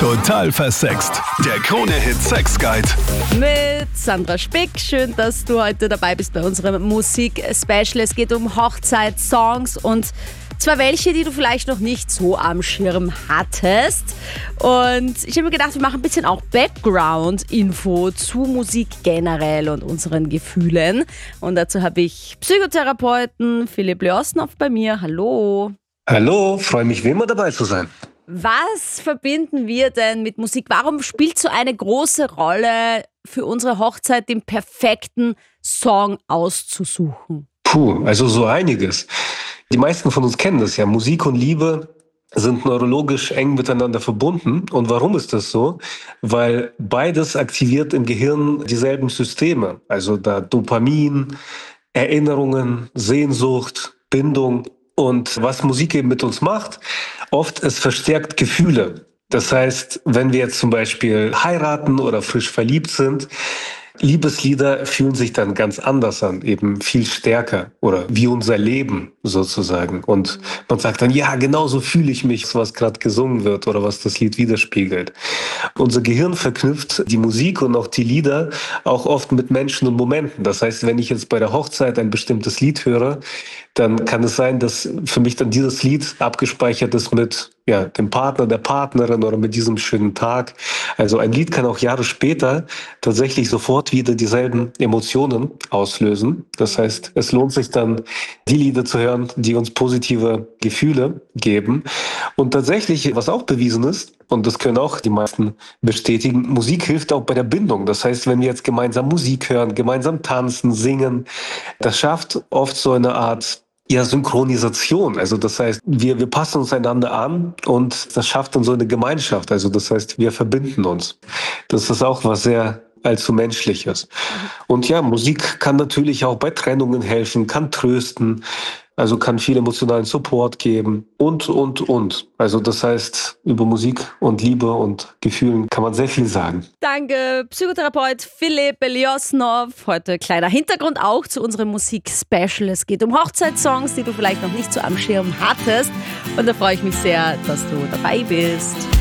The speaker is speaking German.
Total versext. Der Krone-Hit Sex Guide. Mit Sandra Spick. Schön, dass du heute dabei bist bei unserem Musik-Special. Es geht um Hochzeitssongs und zwar welche, die du vielleicht noch nicht so am Schirm hattest. Und ich habe mir gedacht, wir machen ein bisschen auch Background-Info zu Musik generell und unseren Gefühlen. Und dazu habe ich Psychotherapeuten Philipp Liosnov bei mir. Hallo. Hallo, freue mich wie immer dabei zu sein. Was verbinden wir denn mit Musik? Warum spielt so eine große Rolle für unsere Hochzeit, den perfekten Song auszusuchen? Also so einiges. Die meisten von uns kennen das ja. Musik und Liebe sind neurologisch eng miteinander verbunden. Und warum ist das so? Weil beides aktiviert im Gehirn dieselben Systeme. Also da Dopamin, Erinnerungen, Sehnsucht, Bindung. Und was Musik eben mit uns macht, oft es verstärkt Gefühle. Das heißt, wenn wir jetzt zum Beispiel heiraten oder frisch verliebt sind, Liebeslieder fühlen sich dann ganz anders an, eben viel stärker oder wie unser Leben sozusagen. Und man sagt dann, ja, genau so fühle ich mich, was gerade gesungen wird oder was das Lied widerspiegelt. Unser Gehirn verknüpft die Musik und auch die Lieder auch oft mit Menschen und Momenten. Das heißt, wenn ich jetzt bei der Hochzeit ein bestimmtes Lied höre, dann kann es sein, dass für mich dann dieses Lied abgespeichert ist mit dem Partner, der Partnerin oder mit diesem schönen Tag. Also ein Lied kann auch Jahre später tatsächlich sofort wieder dieselben Emotionen auslösen. Das heißt, es lohnt sich dann, die Lieder zu hören, die uns positive Gefühle geben. Und tatsächlich, was auch bewiesen ist, und das können auch die meisten bestätigen, Musik hilft auch bei der Bindung. Das heißt, wenn wir jetzt gemeinsam Musik hören, gemeinsam tanzen, singen, das schafft oft so eine Art Synchronisation. Also das heißt, wir passen uns einander an und das schafft dann so eine Gemeinschaft. Also das heißt, wir verbinden uns. Das ist auch was sehr allzu Menschliches. Und ja, Musik kann natürlich auch bei Trennungen helfen, kann trösten, also kann viel emotionalen Support geben und. Also das heißt, über Musik und Liebe und Gefühlen kann man sehr viel sagen. Danke, Psychotherapeut Philipp Liosnov. Heute kleiner Hintergrund auch zu unserem Musik-Special. Es geht um Hochzeitssongs, die du vielleicht noch nicht so am Schirm hattest. Und da freue ich mich sehr, dass du dabei bist.